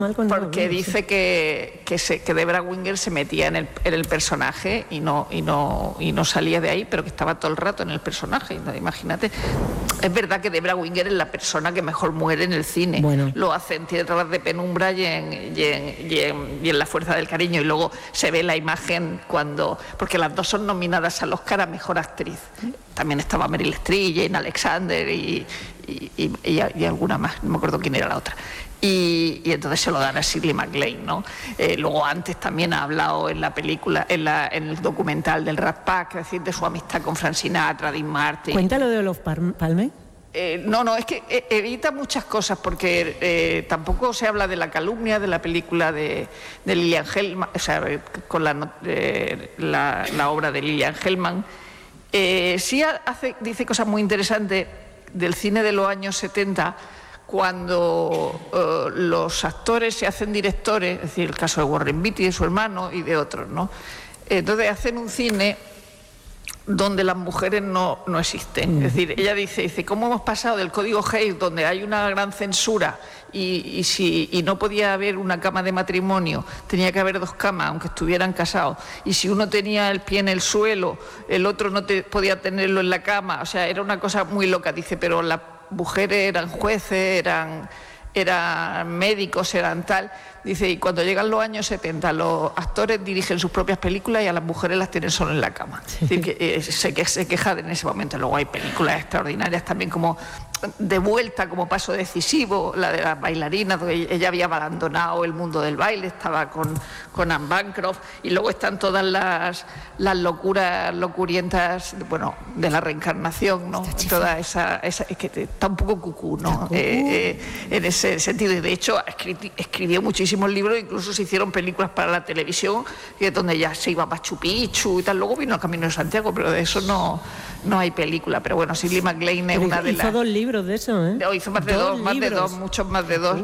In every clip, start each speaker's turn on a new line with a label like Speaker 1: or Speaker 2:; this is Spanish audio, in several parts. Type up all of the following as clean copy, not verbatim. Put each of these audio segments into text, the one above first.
Speaker 1: Porque dice que Debra Winger se metía en el personaje y no salía de ahí, pero que estaba todo el rato en el personaje. Imagínate. Es verdad que Debra Winger es la persona que mejor muere en el cine.
Speaker 2: Bueno.
Speaker 1: Lo hace en Tierras de Penumbra y en La Fuerza del Cariño. Y luego se ve la imagen porque las dos son nominadas al Oscar a Mejor Actriz. También estaba Meryl Streep, Jane Alexander y alguna más. No me acuerdo quién era la otra. Y entonces se lo dan a Shirley MacLaine, ¿no? Luego antes también ha hablado en la película, en el documental del Rat Pack, es decir, de su amistad con Frank Sinatra, Dean Martin.
Speaker 2: Cuéntalo de Olof Palme.
Speaker 1: No, es que evita muchas cosas porque tampoco se habla de la calumnia de la película de Lilian Hellman, o sea, con la obra de Lilian Hellman. Sí dice cosas muy interesantes del cine de los años 70, cuando los actores se hacen directores, es decir, el caso de Warren Beatty, de su hermano y de otros, ¿no? Entonces hacen un cine donde las mujeres no existen. Es decir, ella dice, ¿cómo hemos pasado del código Hays, donde hay una gran censura y no podía haber una cama de matrimonio, tenía que haber dos camas, aunque estuvieran casados, y si uno tenía el pie en el suelo, el otro no podía tenerlo en la cama, o sea, era una cosa muy loca. Dice, pero las mujeres eran jueces, eran médicos, eran tal. Dice, y cuando llegan los años 70, los actores dirigen sus propias películas y a las mujeres las tienen solo en la cama. Es decir, que se queja en ese momento. Luego hay películas extraordinarias también, como De Vuelta, como Paso Decisivo, la de las bailarinas, donde ella había abandonado el mundo del baile, estaba con Anne Bancroft, y luego están todas las locuras locurientas, bueno, de la reencarnación, ¿no? Toda esa es que está un poco cucú, ¿no? En ese sentido. Y de hecho escribió muchísimos libros, incluso se hicieron películas para la televisión, donde ya se iba a Machu Picchu y tal. Luego vino a Camino de Santiago, pero de eso no hay película. Pero bueno, Shirley MacLaine es una de las...
Speaker 2: Hizo 2 libros de eso, ¿eh?
Speaker 1: Hizo más de dos, muchos más de 2.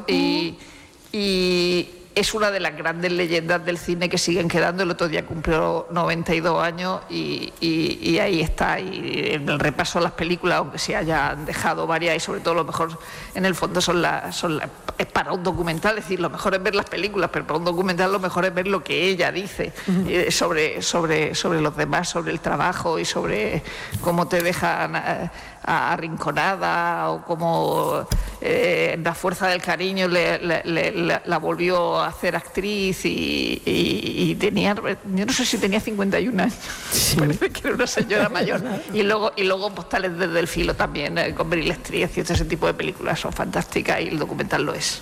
Speaker 1: Y es una de las grandes leyendas del cine que siguen quedando. El otro día cumplió 92 años y ahí está. Y en el repaso de las películas, aunque se hayan dejado varias, y sobre todo lo mejor en el fondo es para un documental. Es decir, lo mejor es ver las películas, pero para un documental lo mejor es ver lo que ella dice sobre los demás, sobre el trabajo y sobre cómo te dejan arrinconada, o como La Fuerza del Cariño la volvió a hacer actriz y tenía, yo no sé si tenía 51 años, sí. Parece que era una señora mayor. Y luego Postales desde el Filo también, con Meryl Streep, ese tipo de películas son fantásticas y el documental lo es.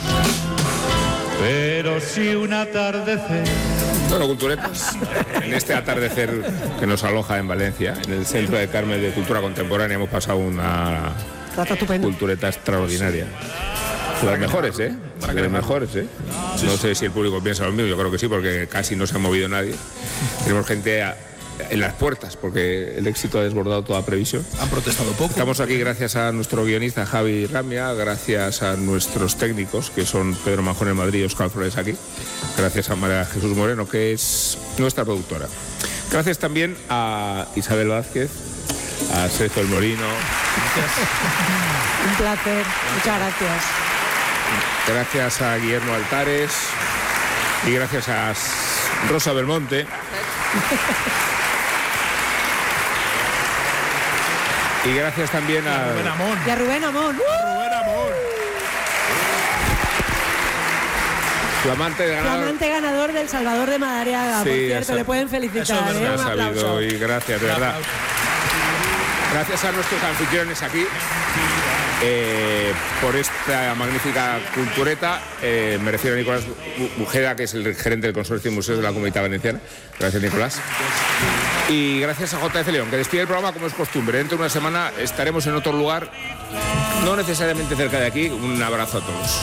Speaker 3: Pero si un atardecer...
Speaker 4: Bueno, culturetas, en este atardecer que nos aloja en Valencia, en el Centro de Carmen de Cultura Contemporánea, hemos pasado una cultureta extraordinaria. Las mejores, ¿eh? Las mejores, ¿eh? No sé si el público piensa lo mismo, yo creo que sí, porque casi no se ha movido nadie. Tenemos gente en las puertas, porque el éxito ha desbordado toda previsión.
Speaker 5: Han protestado poco.
Speaker 4: Estamos aquí gracias a nuestro guionista Javi Ramia, gracias a nuestros técnicos, que son Pedro Manjón en Madrid y Óscar Flores aquí, gracias a María Jesús Moreno, que es nuestra productora. Gracias también a Isabel Vázquez, a Sergio El Molino.
Speaker 2: Gracias. Un placer, muchas gracias.
Speaker 4: Gracias a Guillermo Altares y gracias a Rosa Belmonte. Y gracias también a
Speaker 5: Rubén Amón.
Speaker 2: Y a Rubén Amón. Flamante ganador del Salvador de Madariaga, sí, por cierto, le pueden felicitar.
Speaker 4: Un aplauso. Y gracias, de verdad. Gracias a nuestros anfitriones aquí por esta magnífica cultureta. Me refiero a Nicolás Bujeda, que es el gerente del Consorcio de Museos de la Comunidad Valenciana. Gracias, Nicolás. Y gracias a JF León, que despide el programa como es costumbre. Dentro de una semana estaremos en otro lugar, no necesariamente cerca de aquí. Un abrazo a todos.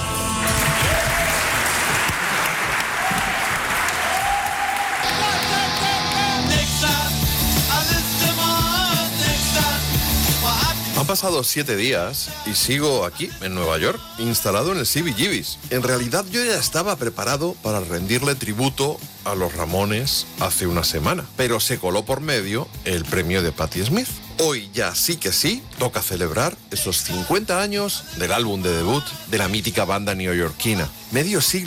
Speaker 6: Han pasado 7 días y sigo aquí, en Nueva York, instalado en el CBGB's. En realidad yo ya estaba preparado para rendirle tributo a los Ramones hace una semana, pero se coló por medio el premio de Patti Smith. Hoy ya sí que sí, toca celebrar esos 50 años del álbum de debut de la mítica banda neoyorquina. Medio siglo